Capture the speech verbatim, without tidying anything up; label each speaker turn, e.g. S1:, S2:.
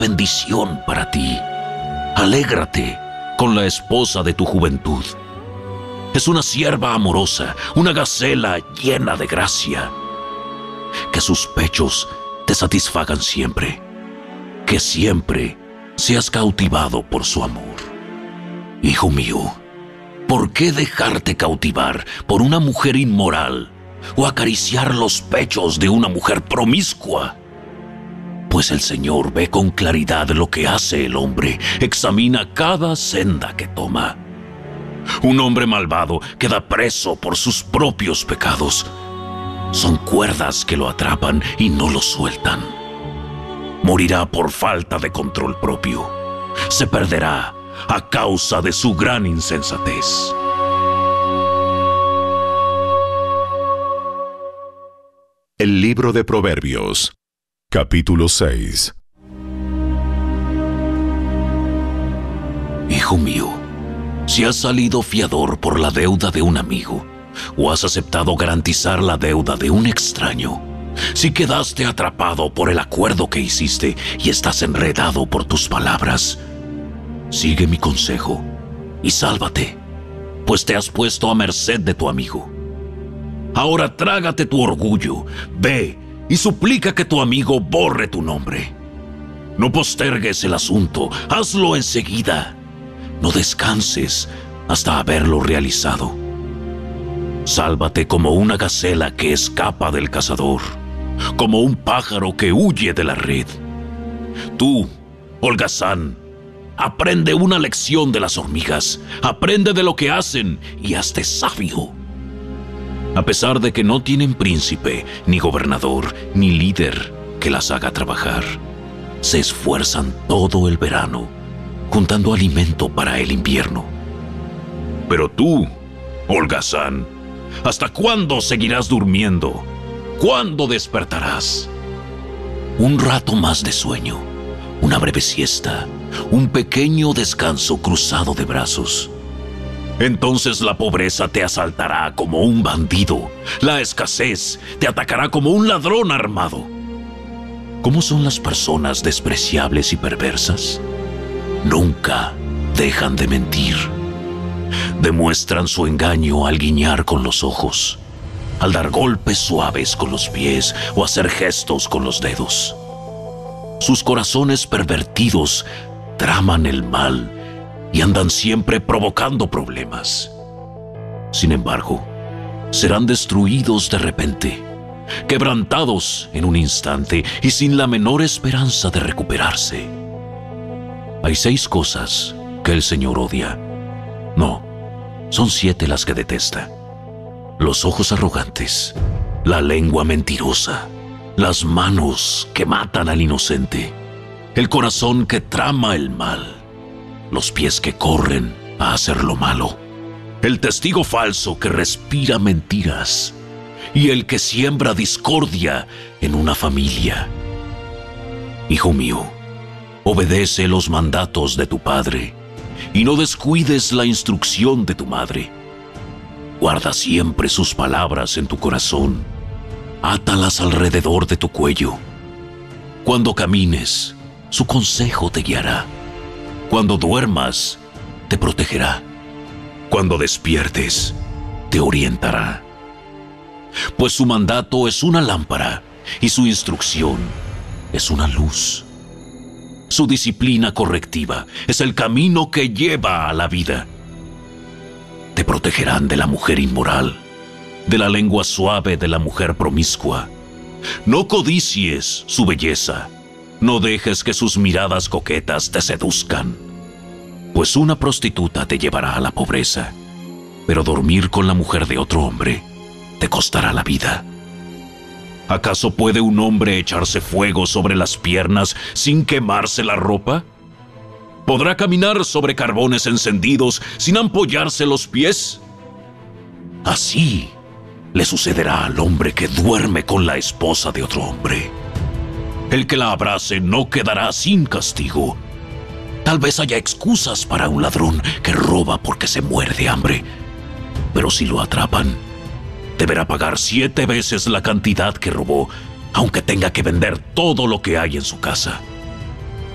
S1: bendición para ti. Alégrate con la esposa de tu juventud. Es una sierva amorosa, una gacela llena de gracia. Que sus pechos te satisfagan siempre. Que siempre seas cautivado por su amor. Hijo mío, ¿por qué dejarte cautivar por una mujer inmoral o acariciar los pechos de una mujer promiscua? Pues el Señor ve con claridad lo que hace el hombre, examina cada senda que toma. Un hombre malvado queda preso por sus propios pecados. Son cuerdas que lo atrapan y no lo sueltan. Morirá por falta de control propio. Se perderá a causa de su gran insensatez.
S2: El libro de Proverbios, capítulo seis.
S1: Hijo mío, si has salido fiador por la deuda de un amigo, o has aceptado garantizar la deuda de un extraño, si quedaste atrapado por el acuerdo que hiciste y estás enredado por tus palabras, sigue mi consejo y sálvate, pues te has puesto a merced de tu amigo. Ahora trágate tu orgullo, ve y suplica que tu amigo borre tu nombre. No postergues el asunto, hazlo enseguida. No descanses hasta haberlo realizado. Sálvate como una gacela que escapa del cazador, como un pájaro que huye de la red. Tú, holgazán, aprende una lección de las hormigas, aprende de lo que hacen y hazte sabio. A pesar de que no tienen príncipe, ni gobernador, ni líder que las haga trabajar, se esfuerzan todo el verano, juntando alimento para el invierno. Pero tú, holgazán, ¿hasta cuándo seguirás durmiendo? ¿Cuándo despertarás? Un rato más de sueño, una breve siesta, un pequeño descanso cruzado de brazos. Entonces la pobreza te asaltará como un bandido, la escasez te atacará como un ladrón armado. ¿Cómo son las personas despreciables y perversas? Nunca dejan de mentir. Demuestran su engaño al guiñar con los ojos, al dar golpes suaves con los pies o hacer gestos con los dedos. Sus corazones pervertidos traman el mal y andan siempre provocando problemas. Sin embargo, serán destruidos de repente, quebrantados en un instante y sin la menor esperanza de recuperarse. Hay seis cosas que el Señor odia. No, son siete las que detesta: los ojos arrogantes, la lengua mentirosa, las manos que matan al inocente, el corazón que trama el mal, los pies que corren a hacer lo malo, el testigo falso que respira mentiras y el que siembra discordia en una familia. Hijo mío, obedece los mandatos de tu padre y no descuides la instrucción de tu madre. Guarda siempre sus palabras en tu corazón, átalas alrededor de tu cuello. Cuando camines, su consejo te guiará. Cuando duermas, te protegerá. Cuando despiertes, te orientará. Pues su mandato es una lámpara y su instrucción es una luz. Su disciplina correctiva es el camino que lleva a la vida. Te protegerán de la mujer inmoral, de la lengua suave de la mujer promiscua. No codicies su belleza, no dejes que sus miradas coquetas te seduzcan. Pues una prostituta te llevará a la pobreza, pero dormir con la mujer de otro hombre te costará la vida. ¿Acaso puede un hombre echarse fuego sobre las piernas sin quemarse la ropa? ¿Podrá caminar sobre carbones encendidos sin ampollarse los pies? Así le sucederá al hombre que duerme con la esposa de otro hombre. El que la abrace no quedará sin castigo. Tal vez haya excusas para un ladrón que roba porque se muere de hambre, pero si lo atrapan, deberá pagar siete veces la cantidad que robó, aunque tenga que vender todo lo que hay en su casa.